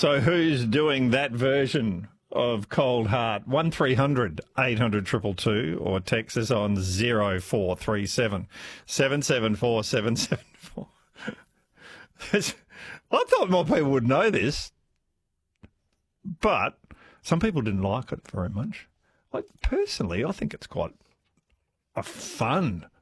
So who's doing that version of Cold Heart? 1300 800 222 or text us on 0437 774 774. I thought more people would know this, but some people didn't like it very much. Personally, I think it's quite a fun